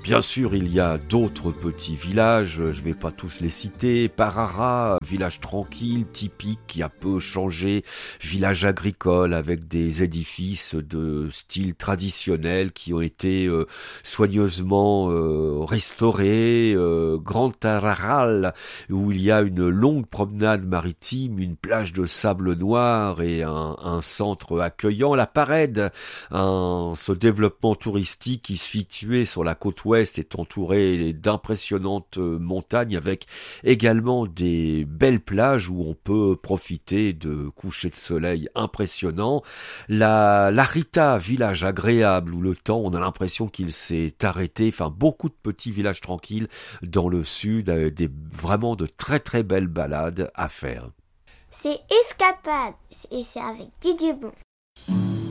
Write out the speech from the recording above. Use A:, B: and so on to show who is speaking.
A: Bien sûr, il y a d'autres petits villages, je ne vais pas tous les citer. Parara, village tranquille, typique, qui a peu changé, village agricole avec des édifices de style traditionnel qui ont été soigneusement restaurés. Grand Tarajal, où il y a une longue promenade maritime, une plage de sable noir et un centre accueillant. La Parede, ce développement touristique qui se situait sur la côte ouest est entouré d'impressionnantes montagnes avec également des belles plages où on peut profiter de couchers de soleil impressionnants. La Rita, village agréable où le temps, on a l'impression qu'il s'est arrêté. Enfin, beaucoup de petits villages tranquilles dans le sud, vraiment de très très belles balades à faire.
B: C'est Escapade et c'est avec Didier Bon.